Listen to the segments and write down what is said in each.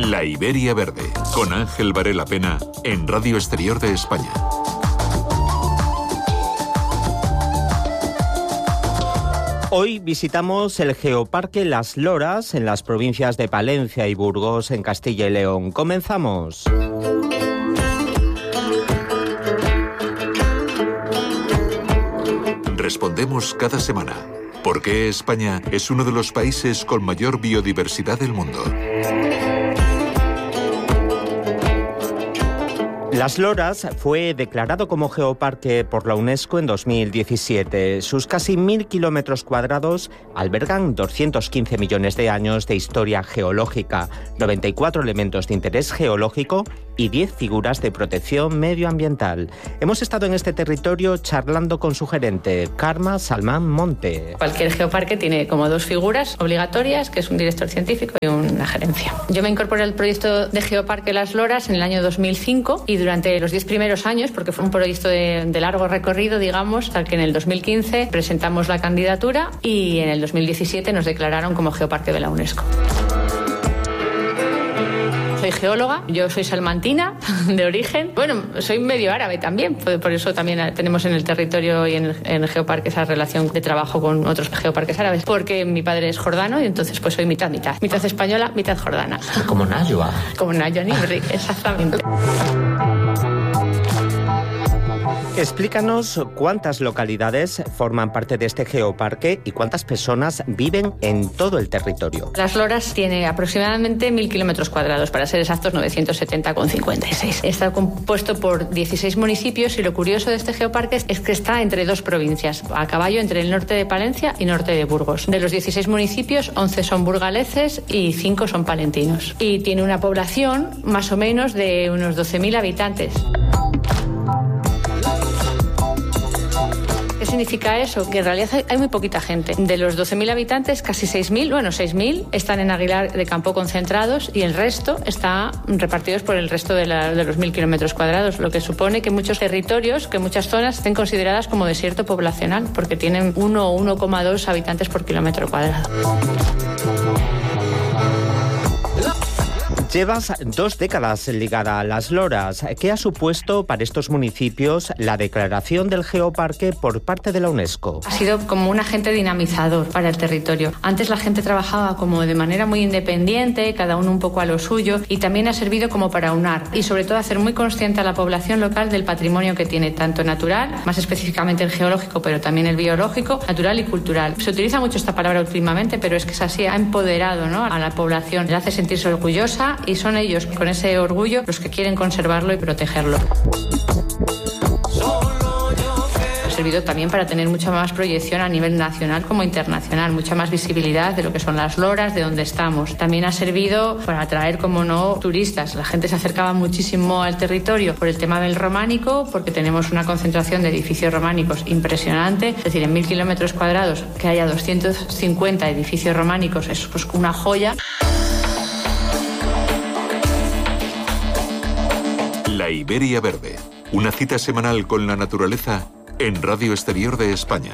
La Iberia Verde, con Ángel Varela Pena, en Radio Exterior de España. Hoy visitamos el Geoparque Las Loras, en las provincias de Palencia y Burgos, en Castilla y León. ¡Comenzamos! Respondemos cada semana. ¿Por qué España es uno de los países con mayor biodiversidad del mundo? Las Loras fue declarado como geoparque por la UNESCO en 2017. Sus casi 1.000 kilómetros cuadrados albergan 215 millones de años de historia geológica, 94 elementos de interés geológico y 10 figuras de protección medioambiental. Hemos estado en este territorio charlando con su gerente, Karma Salman Monte. Cualquier geoparque tiene como 2 figuras obligatorias, que es un director científico y una gerencia. Yo me incorporé al proyecto de Geoparque Las Loras en el año 2005 y durante los 10 primeros años, porque fue un proyecto de largo recorrido, digamos, hasta que en el 2015 presentamos la candidatura y en el 2017 nos declararon como geoparque de la UNESCO. Soy geóloga, yo soy salmantina de origen. Bueno, soy medio árabe también, por eso también tenemos en el territorio y en el geoparque esa relación de trabajo con otros geoparques árabes, porque mi padre es jordano y entonces pues soy mitad española, mitad jordana. Como Nayua. Como Nayua Nimri, exactamente. Explícanos cuántas localidades forman parte de este geoparque y cuántas personas viven en todo el territorio. Las Loras tiene aproximadamente 1.000 kilómetros cuadrados, para ser exactos 970,56. Está compuesto por 16 municipios y lo curioso de este geoparque es que está entre 2 provincias, a caballo entre el norte de Palencia y norte de Burgos. De los 16 municipios, 11 son burgaleses y 5 son palentinos. Y tiene una población más o menos de unos 12.000 habitantes. ¿Qué significa eso? Que en realidad hay muy poquita gente. De los 12.000 habitantes, casi 6.000 están en Aguilar de Campo concentrados y el resto está repartidos por el resto de los 1.000 kilómetros cuadrados, lo que supone que muchos territorios, que muchas zonas estén consideradas como desierto poblacional, porque tienen 1 o 1,2 habitantes por kilómetro cuadrado. Llevas 2 décadas ligada a Las Loras. ¿Qué ha supuesto para estos municipios la declaración del geoparque por parte de la UNESCO? Ha sido como un agente dinamizador para el territorio. Antes la gente trabajaba como de manera muy independiente, cada uno un poco a lo suyo, y también ha servido como para aunar y sobre todo hacer muy consciente a la población local del patrimonio que tiene, tanto natural, más específicamente el geológico, pero también el biológico, natural y cultural. Se utiliza mucho esta palabra últimamente, pero es que es así, ha empoderado, ¿no?, a la población, le hace sentirse orgullosa y son ellos, con ese orgullo, los que quieren conservarlo y protegerlo. Ha servido también para tener mucha más proyección a nivel nacional como internacional, mucha más visibilidad de lo que son las loras, de dónde estamos. También ha servido para atraer, como no, turistas. La gente se acercaba muchísimo al territorio por el tema del románico, porque tenemos una concentración de edificios románicos impresionante. Es decir, en 1.000 kilómetros cuadrados que haya 250 edificios románicos es pues una joya. La Iberia Verde, una cita semanal con la naturaleza en Radio Exterior de España.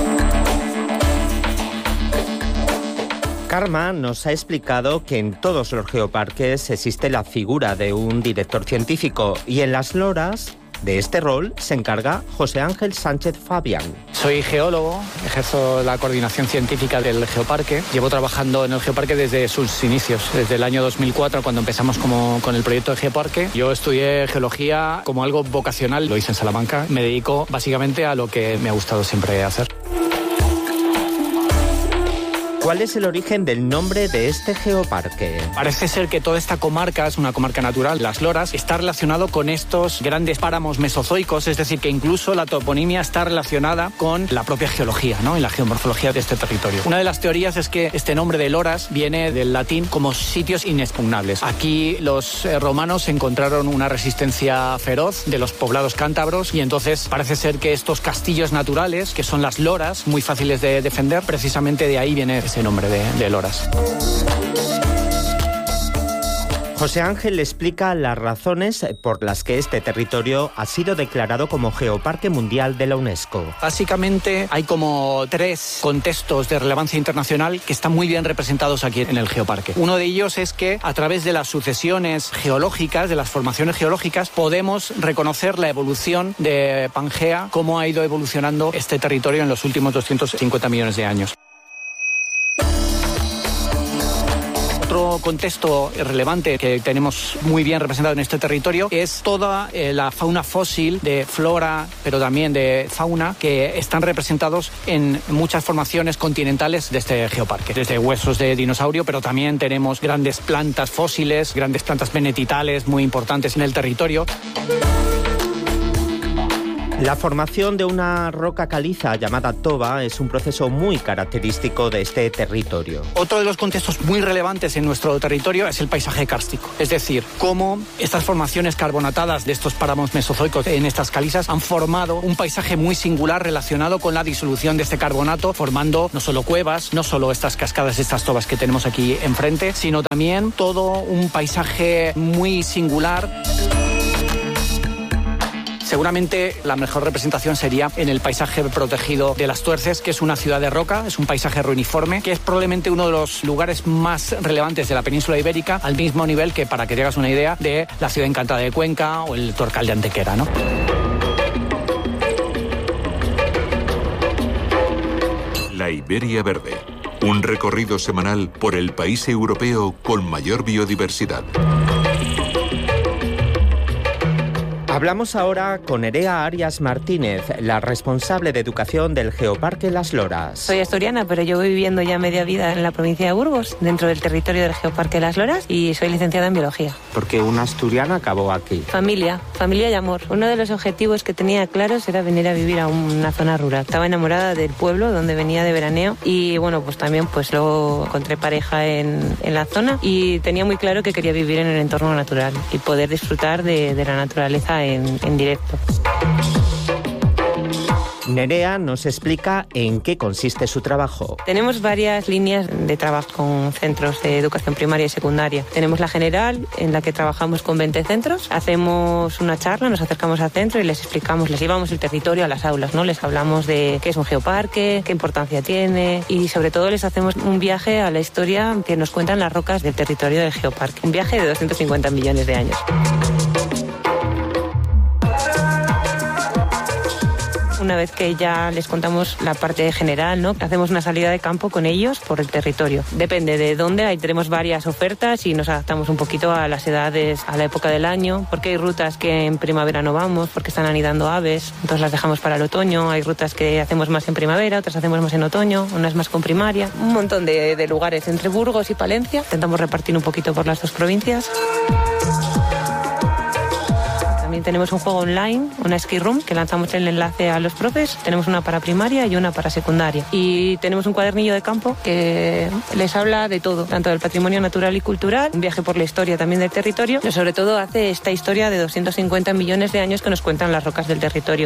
Karma nos ha explicado que en todos los geoparques existe la figura de un director científico y en Las Loras de este rol se encarga José Ángel Sánchez Fabián. Soy geólogo, ejerzo la coordinación científica del geoparque. Llevo trabajando en el geoparque desde sus inicios, desde el año 2004, cuando empezamos con el proyecto de geoparque. Yo estudié geología como algo vocacional, lo hice en Salamanca. Me dedico básicamente a lo que me ha gustado siempre hacer. ¿Cuál es el origen del nombre de este geoparque? Parece ser que toda esta comarca es una comarca natural, Las Loras, está relacionado con estos grandes páramos mesozoicos, es decir, que incluso la toponimia está relacionada con la propia geología, ¿no?, y la geomorfología de este territorio. Una de las teorías es que este nombre de Loras viene del latín como sitios inexpugnables. Aquí los romanos encontraron una resistencia feroz de los poblados cántabros y entonces parece ser que estos castillos naturales, que son las loras, muy fáciles de defender, precisamente de ahí viene ese nombre de Loras. José Ángel explica las razones por las que este territorio ha sido declarado como Geoparque Mundial de la UNESCO. Básicamente hay como 3 contextos de relevancia internacional que están muy bien representados aquí en el geoparque. Uno de ellos es que a través de las sucesiones geológicas, de las formaciones geológicas, podemos reconocer la evolución de Pangea, cómo ha ido evolucionando este territorio en los últimos 250 millones de años. Otro contexto relevante que tenemos muy bien representado en este territorio es toda la fauna fósil de flora, pero también de fauna, que están representados en muchas formaciones continentales de este geoparque. Desde huesos de dinosaurio, pero también tenemos grandes plantas fósiles, grandes plantas benetitales muy importantes en el territorio. La formación de una roca caliza llamada toba es un proceso muy característico de este territorio. Otro de los contextos muy relevantes en nuestro territorio es el paisaje kárstico. Es decir, cómo estas formaciones carbonatadas de estos páramos mesozoicos en estas calizas han formado un paisaje muy singular relacionado con la disolución de este carbonato, formando no solo cuevas, no solo estas cascadas, estas tobas que tenemos aquí enfrente, sino también todo un paisaje muy singular. Seguramente la mejor representación sería en el paisaje protegido de Las Tuerces, que es una ciudad de roca, es un paisaje ruiniforme, que es probablemente uno de los lugares más relevantes de la península ibérica, al mismo nivel que, para que te hagas una idea, de la ciudad encantada de Cuenca o el Torcal de Antequera, ¿no? La Iberia Verde. Un recorrido semanal por el país europeo con mayor biodiversidad. Hablamos ahora con Nerea Arias Martínez, la responsable de educación del Geoparque Las Loras. Soy asturiana, pero llevo viviendo ya media vida en la provincia de Burgos, dentro del territorio del Geoparque Las Loras, y soy licenciada en biología. ¿Por qué una asturiana acabó aquí? Familia y amor. Uno de los objetivos que tenía claros era venir a vivir a una zona rural. Estaba enamorada del pueblo donde venía de veraneo y bueno, pues también luego encontré pareja en la zona y tenía muy claro que quería vivir en el entorno natural y poder disfrutar de la naturaleza en directo. Nerea nos explica en qué consiste su trabajo. Tenemos varias líneas de trabajo con centros de educación primaria y secundaria. Tenemos la general, en la que trabajamos con 20 centros. Hacemos una charla, nos acercamos al centro y les explicamos, les llevamos el territorio a las aulas, ¿no? Les hablamos de qué es un geoparque, qué importancia tiene y sobre todo les hacemos un viaje a la historia que nos cuentan las rocas del territorio del geoparque. Un viaje de 250 millones de años. Una vez que ya les contamos la parte general, ¿no? Hacemos una salida de campo con ellos por el territorio. Depende de dónde, ahí tenemos varias ofertas y nos adaptamos un poquito a las edades, a la época del año, porque hay rutas que en primavera no vamos, porque están anidando aves, entonces las dejamos para el otoño. Hay rutas que hacemos más en primavera, otras hacemos más en otoño, unas más con primaria. Un montón de lugares entre Burgos y Palencia. Intentamos repartir un poquito por las dos provincias. También tenemos un juego online, una ski room, que lanzamos el enlace a los profes. Tenemos una para primaria y una para secundaria. Y tenemos un cuadernillo de campo que les habla de todo, tanto del patrimonio natural y cultural, un viaje por la historia también del territorio, pero sobre todo hace esta historia de 250 millones de años que nos cuentan las rocas del territorio.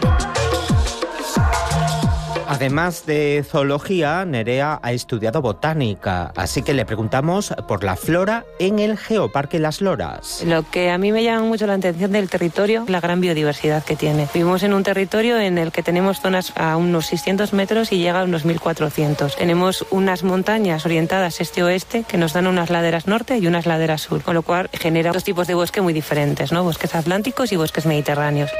Además de zoología, Nerea ha estudiado botánica, así que le preguntamos por la flora en el Geoparque Las Loras. Lo que a mí me llama mucho la atención del territorio es la gran biodiversidad que tiene. Vivimos en un territorio en el que tenemos zonas a unos 600 metros y llega a unos 1400. Tenemos unas montañas orientadas este-oeste que nos dan unas laderas norte y unas laderas sur, con lo cual genera dos tipos de bosque muy diferentes, ¿no? Bosques atlánticos y bosques mediterráneos.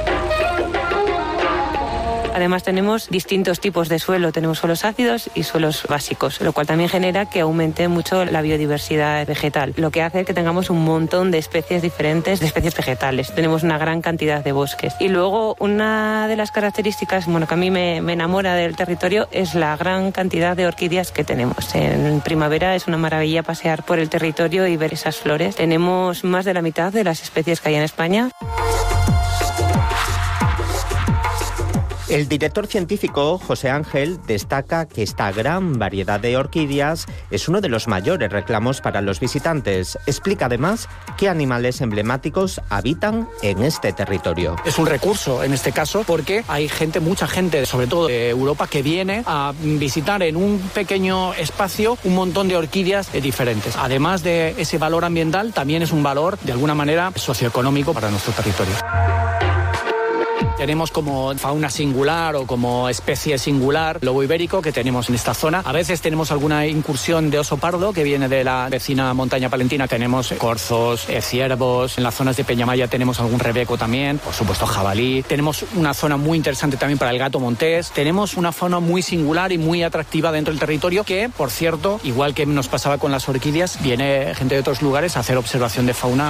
Además tenemos distintos tipos de suelo, tenemos suelos ácidos y suelos básicos, lo cual también genera que aumente mucho la biodiversidad vegetal, lo que hace que tengamos un montón de especies diferentes, de especies vegetales. Tenemos una gran cantidad de bosques. Y luego una de las características que a mí me enamora del territorio es la gran cantidad de orquídeas que tenemos. En primavera es una maravilla pasear por el territorio y ver esas flores. Tenemos más de la mitad de las especies que hay en España. El director científico, José Ángel, destaca que esta gran variedad de orquídeas es uno de los mayores reclamos para los visitantes. Explica además qué animales emblemáticos habitan en este territorio. Es un recurso en este caso porque hay mucha gente, sobre todo de Europa, que viene a visitar en un pequeño espacio un montón de orquídeas diferentes. Además de ese valor ambiental, también es un valor de alguna manera socioeconómico para nuestro territorio. Tenemos como fauna singular o como especie singular lobo ibérico que tenemos en esta zona. A veces tenemos alguna incursión de oso pardo que viene de la vecina montaña palentina. Tenemos corzos, ciervos. En las zonas de Peñamaya tenemos algún rebeco también. Por supuesto, jabalí. Tenemos una zona muy interesante también para el gato montés. Tenemos una fauna muy singular y muy atractiva dentro del territorio que, por cierto, igual que nos pasaba con las orquídeas, viene gente de otros lugares a hacer observación de fauna.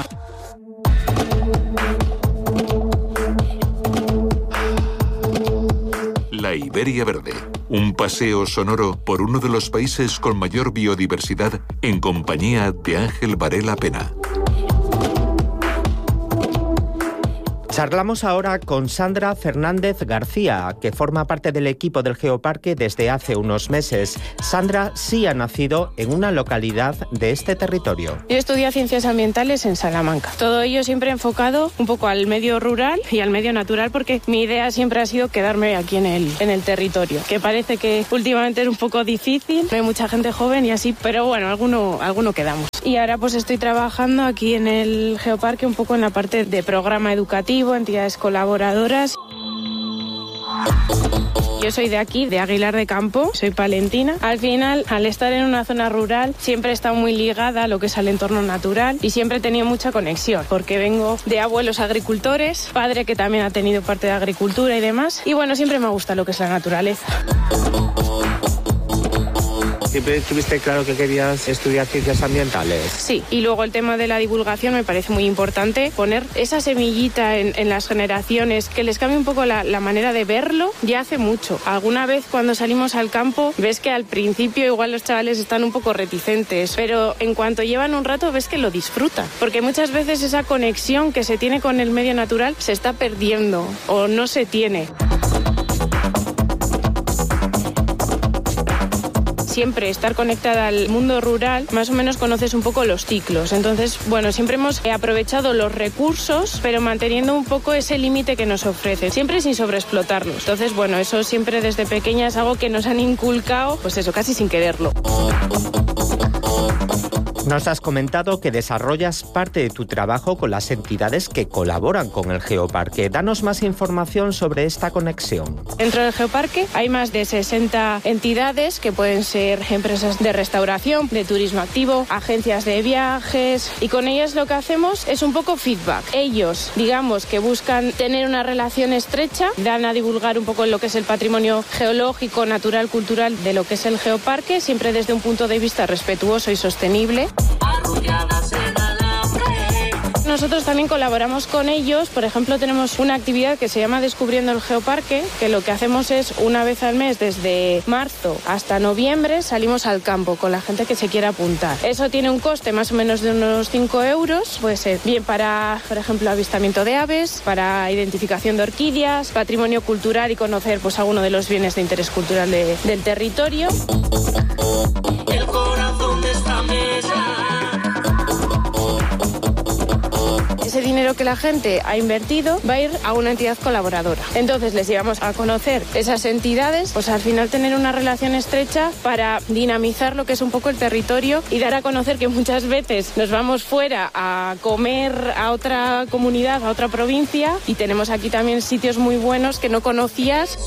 La Iberia Verde, un paseo sonoro por uno de los países con mayor biodiversidad en compañía de Ángel Varela Pena. Charlamos ahora con Sandra Fernández García, que forma parte del equipo del Geoparque desde hace unos meses. Sandra sí ha nacido en una localidad de este territorio. Yo estudié Ciencias Ambientales en Salamanca. Todo ello siempre enfocado un poco al medio rural y al medio natural, porque mi idea siempre ha sido quedarme aquí en el territorio, que parece que últimamente es un poco difícil, no hay mucha gente joven y así, pero bueno, alguno quedamos. Y ahora pues estoy trabajando aquí en el Geoparque un poco en la parte de programa educativo, entidades colaboradoras. Yo soy de aquí, de Aguilar de Campo, soy palentina. Al final, al estar en una zona rural, siempre he estado muy ligada a lo que es al entorno natural y siempre he tenido mucha conexión, porque vengo de abuelos agricultores, padre que también ha tenido parte de agricultura y demás. Y bueno, siempre me gusta lo que es la naturaleza. ¿Siempre tuviste claro que querías estudiar ciencias ambientales? Sí, y luego el tema de la divulgación me parece muy importante, poner esa semillita en las generaciones, que les cambie un poco la manera de verlo, ya hace mucho. Alguna vez cuando salimos al campo ves que al principio igual los chavales están un poco reticentes, pero en cuanto llevan un rato ves que lo disfrutan, porque muchas veces esa conexión que se tiene con el medio natural se está perdiendo o no se tiene. Siempre estar conectada al mundo rural, más o menos conoces un poco los ciclos. Entonces, bueno, siempre hemos aprovechado los recursos, pero manteniendo un poco ese límite que nos ofrece, siempre sin sobreexplotarlos. Entonces, bueno, eso siempre desde pequeña es algo que nos han inculcado, pues eso, casi sin quererlo. Nos has comentado que desarrollas parte de tu trabajo con las entidades que colaboran con el Geoparque. Danos más información sobre esta conexión. Dentro del Geoparque hay más de 60 entidades que pueden ser empresas de restauración, de turismo activo, agencias de viajes, y con ellas lo que hacemos es un poco feedback. Ellos, digamos, que buscan tener una relación estrecha, dan a divulgar un poco lo que es el patrimonio geológico, natural, cultural de lo que es el Geoparque, siempre desde un punto de vista respetuoso y sostenible. Nosotros también colaboramos con ellos. Por ejemplo, tenemos una actividad que se llama Descubriendo el Geoparque, que lo que hacemos es una vez al mes, desde marzo hasta noviembre, salimos al campo con la gente que se quiera apuntar. Eso tiene un coste más o menos de unos 5 euros. Puede ser bien para, por ejemplo, avistamiento de aves, para identificación de orquídeas, patrimonio cultural y conocer pues alguno de los bienes de interés cultural del territorio. El corazón de esta mesa. Ese dinero que la gente ha invertido va a ir a una entidad colaboradora. Entonces les llevamos a conocer esas entidades, pues al final tener una relación estrecha para dinamizar lo que es un poco el territorio y dar a conocer que muchas veces nos vamos fuera a comer a otra comunidad, a otra provincia, y tenemos aquí también sitios muy buenos que no conocías.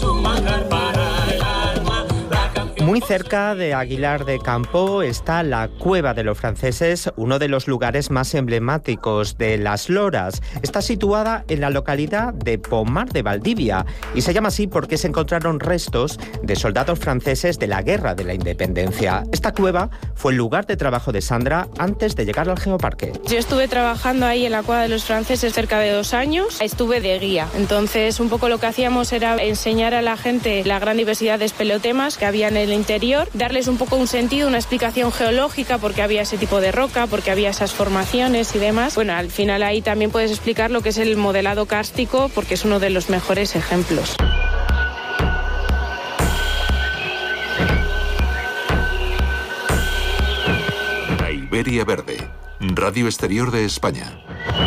Muy cerca de Aguilar de Campo está la Cueva de los Franceses, uno de los lugares más emblemáticos de Las Loras. Está situada en la localidad de Pomar de Valdivia y se llama así porque se encontraron restos de soldados franceses de la Guerra de la Independencia. Esta cueva fue el lugar de trabajo de Sandra antes de llegar al Geoparque. Yo estuve trabajando ahí en la Cueva de los Franceses cerca de 2 años. Estuve de guía. Entonces, un poco lo que hacíamos era enseñar a la gente la gran diversidad de espeleotemas que había en el interior, darles un poco un sentido, una explicación geológica, por qué había ese tipo de roca, por qué había esas formaciones y demás. Bueno, al final ahí también puedes explicar lo que es el modelado kárstico, porque es uno de los mejores ejemplos. Iberia Verde, Radio Exterior de España.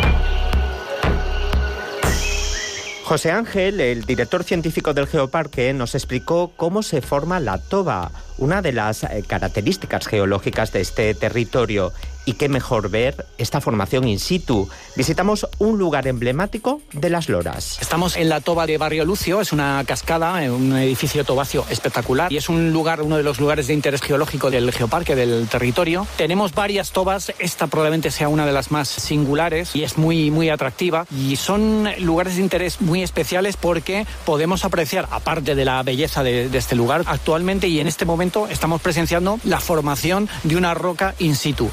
José Ángel, el director científico del Geoparque, nos explicó cómo se forma la toba, una de las características geológicas de este territorio. Y qué mejor ver esta formación in situ. Visitamos un lugar emblemático de Las Loras. Estamos en la toba de Barrio Lucio, es una cascada, un edificio tobáceo espectacular y es un lugar, uno de los lugares de interés geológico del Geoparque, del territorio. Tenemos varias tobas, esta probablemente sea una de las más singulares y es muy, muy atractiva. Y son lugares de interés muy especiales porque podemos apreciar, aparte de la belleza de este lugar, actualmente y en este momento estamos presenciando la formación de una roca in situ.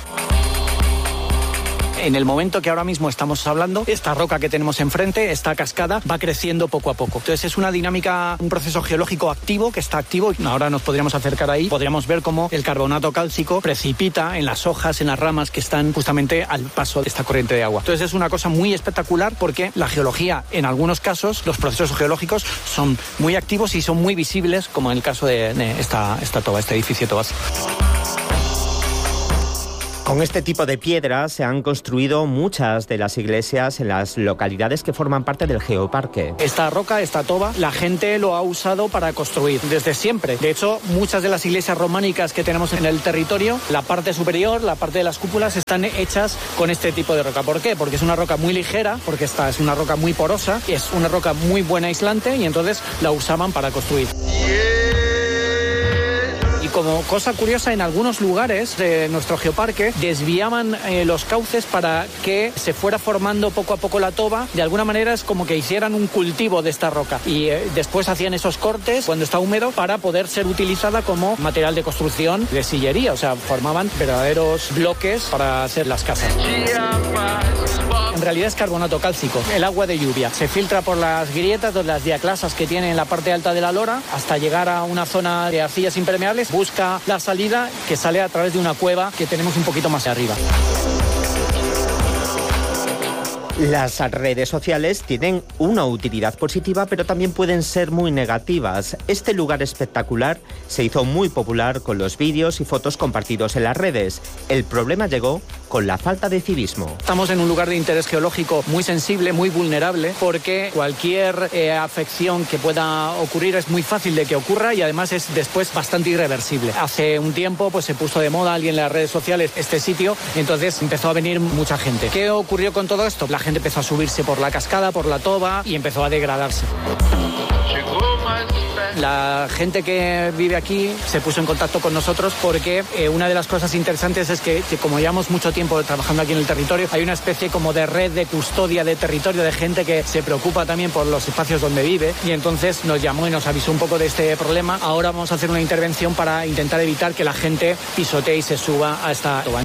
En el momento que ahora mismo estamos hablando, esta roca que tenemos enfrente, esta cascada, va creciendo poco a poco. Entonces es una dinámica, un proceso geológico activo, que está activo. Ahora nos podríamos acercar ahí, podríamos ver cómo el carbonato cálcico precipita en las hojas, en las ramas que están justamente al paso de esta corriente de agua. Entonces es una cosa muy espectacular porque la geología, en algunos casos, los procesos geológicos son muy activos y son muy visibles, como en el caso de esta toba, este edificio tobáceo. Con este tipo de piedras se han construido muchas de las iglesias en las localidades que forman parte del Geoparque. Esta roca, esta toba, la gente lo ha usado para construir desde siempre. De hecho, muchas de las iglesias románicas que tenemos en el territorio, la parte superior, la parte de las cúpulas, están hechas con este tipo de roca. ¿Por qué? Porque es una roca muy ligera, porque esta es una roca muy porosa, es una roca muy buena aislante y entonces la usaban para construir. Como cosa curiosa, en algunos lugares de nuestro geoparque desviaban los cauces para que se fuera formando poco a poco la toba. De alguna manera es como que hicieran un cultivo de esta roca y después hacían esos cortes cuando está húmedo para poder ser utilizada como material de construcción de sillería. O sea, formaban verdaderos bloques para hacer las casas. En realidad es carbonato cálcico, el agua de lluvia. Se filtra por las grietas, las diaclasas que tiene en la parte alta de la lora, hasta llegar a una zona de arcillas impermeables. Busca la salida que sale a través de una cueva que tenemos un poquito más arriba. Las redes sociales tienen una utilidad positiva, pero también pueden ser muy negativas. Este lugar espectacular se hizo muy popular con los vídeos y fotos compartidos en las redes. El problema llegó con la falta de civismo. Estamos en un lugar de interés geológico muy sensible, muy vulnerable, porque cualquier afección que pueda ocurrir es muy fácil de que ocurra y además es después bastante irreversible. Hace un tiempo pues se puso de moda alguien en las redes sociales este sitio y entonces empezó a venir mucha gente. ¿Qué ocurrió con todo esto? La gente empezó a subirse por la cascada, por la toba y empezó a degradarse. La gente que vive aquí se puso en contacto con nosotros porque una de las cosas interesantes es que como llevamos mucho tiempo trabajando aquí en el territorio, hay una especie como de red de custodia de territorio, de gente que se preocupa también por los espacios donde vive y entonces nos llamó y nos avisó un poco de este problema. Ahora vamos a hacer una intervención para intentar evitar que la gente pisotee y se suba a esta toba.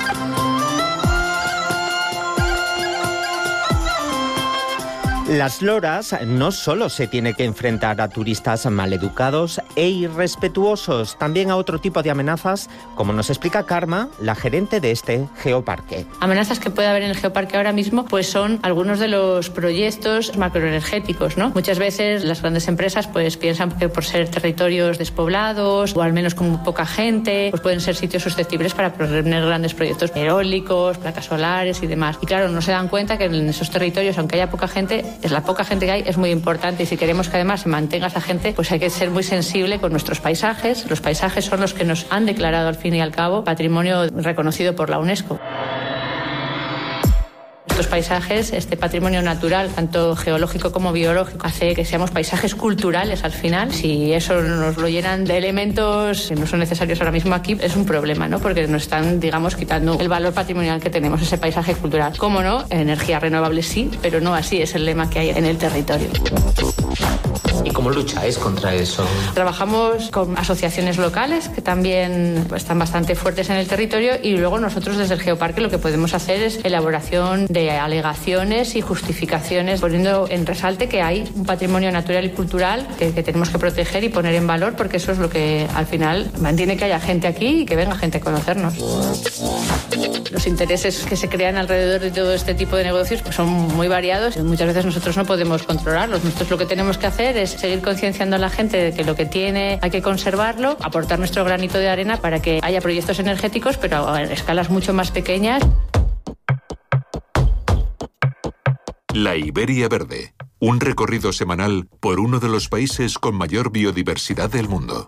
Las Loras no solo se tiene que enfrentar a turistas maleducados e irrespetuosos, también a otro tipo de amenazas, como nos explica Karma, la gerente de este geoparque. Amenazas que puede haber en el geoparque ahora mismo pues son algunos de los proyectos macroenergéticos, ¿no? Muchas veces las grandes empresas pues piensan que por ser territorios despoblados o al menos con poca gente, pues pueden ser sitios susceptibles para poner grandes proyectos eólicos, placas solares y demás. Y claro, no se dan cuenta que en esos territorios, aunque haya poca gente, la poca gente que hay es muy importante y si queremos que además se mantenga esa gente, pues hay que ser muy sensible con nuestros paisajes. Los paisajes son los que nos han declarado al fin y al cabo patrimonio reconocido por la UNESCO. Estos paisajes, este patrimonio natural, tanto geológico como biológico, hace que seamos paisajes culturales al final. Si eso nos lo llenan de elementos que no son necesarios ahora mismo aquí, es un problema, ¿no? Porque nos están, digamos, quitando el valor patrimonial que tenemos, ese paisaje cultural. ¿Cómo no? Energías renovables sí, pero no así es el lema que hay en el territorio. ¿Y cómo lucháis contra eso? Trabajamos con asociaciones locales que también están bastante fuertes en el territorio y luego nosotros desde el Geoparque lo que podemos hacer es elaboración de alegaciones y justificaciones poniendo en resalte que hay un patrimonio natural y cultural que tenemos que proteger y poner en valor porque eso es lo que al final mantiene que haya gente aquí y que venga gente a conocernos. los intereses que se crean alrededor de todo este tipo de negocios pues son muy variados y muchas veces nosotros no podemos controlarlos. Nosotros lo que tenemos que hacer es seguir concienciando a la gente de que lo que tiene hay que conservarlo, aportar nuestro granito de arena para que haya proyectos energéticos, pero a escalas mucho más pequeñas. La Iberia Verde, un recorrido semanal por uno de los países con mayor biodiversidad del mundo.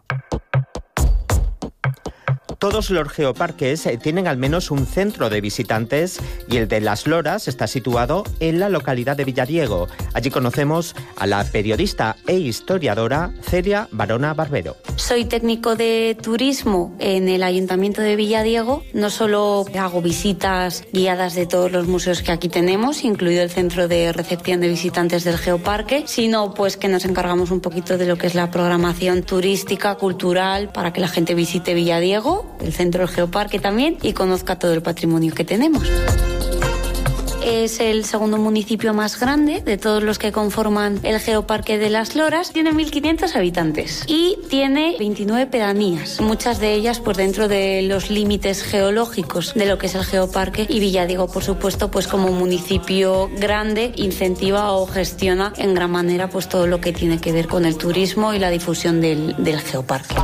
Todos los geoparques tienen al menos un centro de visitantes y el de Las Loras está situado en la localidad de Villadiego. Allí conocemos a la periodista e historiadora Celia Barona Barbero. Soy técnico de turismo en el Ayuntamiento de Villadiego. No solo hago visitas guiadas de todos los museos que aquí tenemos, incluido el centro de recepción de visitantes del geoparque, sino pues que nos encargamos un poquito de lo que es la programación turística, cultural, para que la gente visite Villadiego, el centro del geoparque también, y conozca todo el patrimonio que tenemos. Es el segundo municipio más grande de todos los que conforman el Geoparque de Las Loras. Tiene 1.500 habitantes y tiene 29 pedanías, muchas de ellas pues dentro de los límites geológicos de lo que es el geoparque. Y Villadiego, por supuesto, pues como municipio grande, incentiva o gestiona en gran manera pues todo lo que tiene que ver con el turismo y la difusión del geoparque.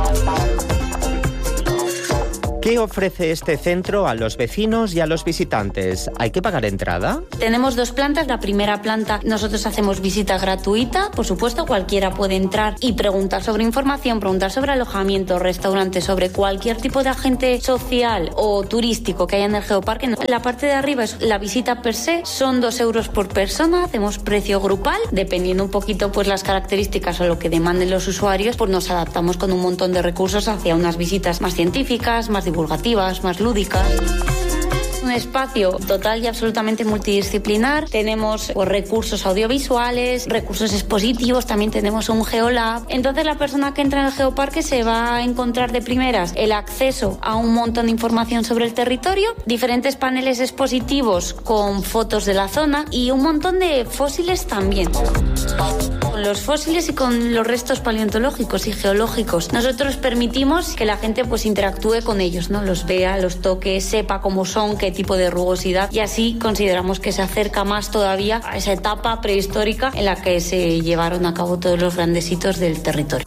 ¿Qué ofrece este centro a los vecinos y a los visitantes? ¿Hay que pagar entrada? Tenemos 2 plantas. La primera planta nosotros hacemos visita gratuita. Por supuesto, cualquiera puede entrar y preguntar sobre información, preguntar sobre alojamiento, restaurantes, sobre cualquier tipo de agente social o turístico que haya en el geoparque. La parte de arriba es la visita per se, son 2 euros por persona. Hacemos precio grupal, dependiendo un poquito pues las características o lo que demanden los usuarios, pues nos adaptamos con un montón de recursos hacia unas visitas más científicas, más divulgativas, más lúdicas. Un espacio total y absolutamente multidisciplinar. Tenemos pues, recursos audiovisuales, recursos expositivos, también tenemos un geolab. Entonces la persona que entra en el geoparque se va a encontrar de primeras el acceso a un montón de información sobre el territorio, diferentes paneles expositivos con fotos de la zona y un montón de fósiles también. Con los fósiles y con los restos paleontológicos y geológicos, nosotros permitimos que la gente pues interactúe con ellos, ¿no? Los vea, los toque, sepa cómo son, qué tipo de rugosidad, y así consideramos que se acerca más todavía a esa etapa prehistórica en la que se llevaron a cabo todos los grandes hitos del territorio.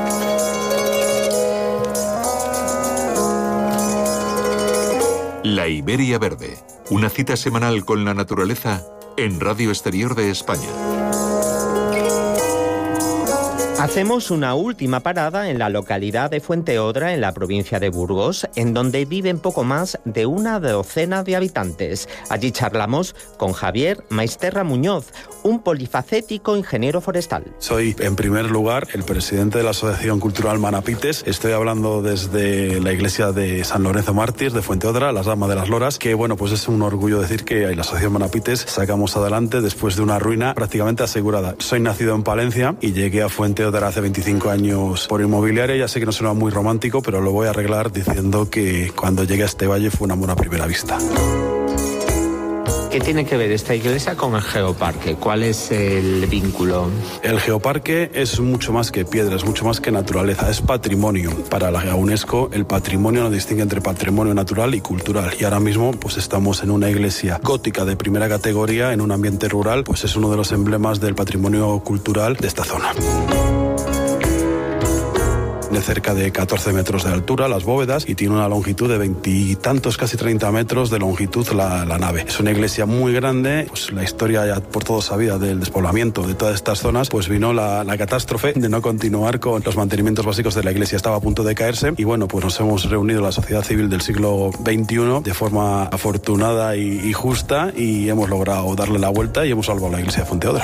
La Iberia Verde, una cita semanal con la naturaleza en Radio Exterior de España. Hacemos una última parada en la localidad de Fuenteodra, en la provincia de Burgos, en donde viven poco más de una docena de habitantes. Allí charlamos con Javier Maisterra Muñoz, un polifacético ingeniero forestal. Soy, en primer lugar, el presidente de la Asociación Cultural Manapites. Estoy hablando desde la iglesia de San Lorenzo Mártir de Fuenteodra, las Damas de las Loras, que bueno, pues es un orgullo decir que la Asociación Manapites sacamos adelante después de una ruina prácticamente asegurada. Soy nacido en Palencia y llegué a Fuenteodra hace 25 años por inmobiliaria. Ya sé que no suena muy romántico, pero lo voy a arreglar diciendo que cuando llegué a este valle fue un amor a primera vista. ¿Qué tiene que ver esta iglesia con el geoparque? ¿Cuál es el vínculo? El geoparque es mucho más que piedra, es mucho más que naturaleza, es patrimonio. Para la UNESCO, el patrimonio no distingue entre patrimonio natural y cultural. Y ahora mismo pues estamos en una iglesia gótica de primera categoría, en un ambiente rural, pues es uno de los emblemas del patrimonio cultural de esta zona. De cerca de 14 metros de altura las bóvedas y tiene una longitud de 20 y tantos, casi 30 metros de longitud la nave. Es una iglesia muy grande. Pues la historia ya por todos sabida del despoblamiento de todas estas zonas, pues vino la catástrofe de no continuar con los mantenimientos básicos de la iglesia. Estaba a punto de caerse y bueno, pues nos hemos reunido la sociedad civil del siglo XXI de forma afortunada y justa, y hemos logrado darle la vuelta y hemos salvado la iglesia de Fuenteodra.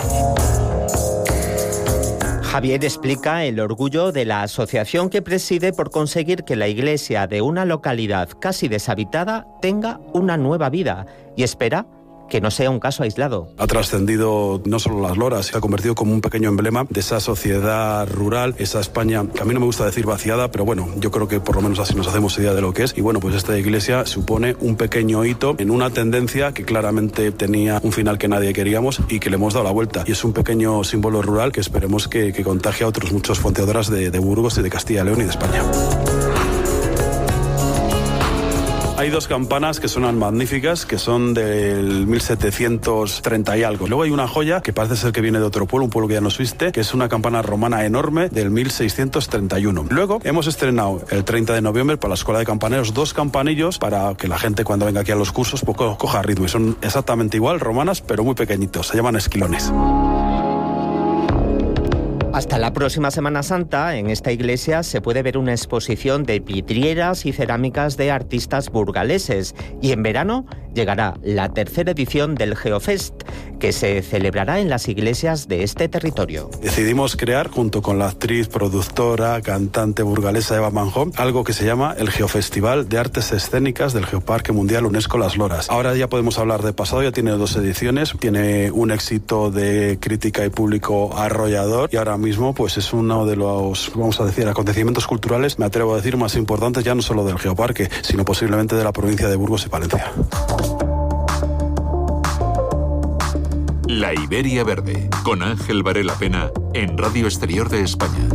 Javier explica el orgullo de la asociación que preside por conseguir que la iglesia de una localidad casi deshabitada tenga una nueva vida, y espera que no sea un caso aislado. Ha trascendido no solo Las Loras, se ha convertido como un pequeño emblema de esa sociedad rural, esa España que a mí no me gusta decir vaciada, pero bueno, yo creo que por lo menos así nos hacemos idea de lo que es. Y bueno, pues esta iglesia supone un pequeño hito en una tendencia que claramente tenía un final que nadie queríamos y que le hemos dado la vuelta. Y es un pequeño símbolo rural que esperemos que contagie a otros muchos fuenteodoras de Burgos y de Castilla y León y de España. Hay dos campanas que suenan magníficas, que son del 1730 y algo. Luego hay una joya que parece ser que viene de otro pueblo, un pueblo que ya no existe, que es una campana romana enorme del 1631. Luego hemos estrenado el 30 de noviembre para la Escuela de Campaneros 2 campanillos para que la gente cuando venga aquí a los cursos poco coja ritmo. Y son exactamente igual, romanas, pero muy pequeñitos. Se llaman esquilones. Hasta la próxima Semana Santa, en esta iglesia se puede ver una exposición de vidrieras y cerámicas de artistas burgaleses. Y en verano llegará la tercera edición del Geofest, que se celebrará en las iglesias de este territorio. Decidimos crear, junto con la actriz, productora, cantante burgalesa Eva Manjón, algo que se llama el Geofestival de Artes Escénicas del Geoparque Mundial UNESCO Las Loras. Ahora ya podemos hablar de pasado, ya tiene 2 ediciones, tiene un éxito de crítica y público arrollador y ahora mismo pues es uno de los, vamos a decir, acontecimientos culturales, me atrevo a decir, más importantes ya no solo del Geoparque, sino posiblemente de la provincia de Burgos y Palencia. La Iberia Verde, con Ángel Varela Pena, en Radio Exterior de España.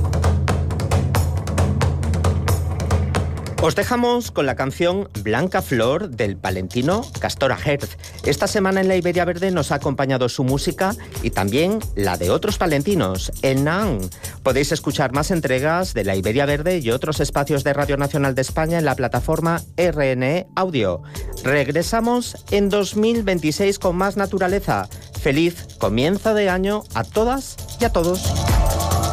Os dejamos con la canción Blanca Flor del palentino Castor Ajerz. Esta semana en la Iberia Verde nos ha acompañado su música y también la de otros palentinos, el Naán. Podéis escuchar más entregas de la Iberia Verde y otros espacios de Radio Nacional de España en la plataforma RNE Audio. Regresamos en 2026 con más naturaleza. Feliz comienzo de año a todas y a todos.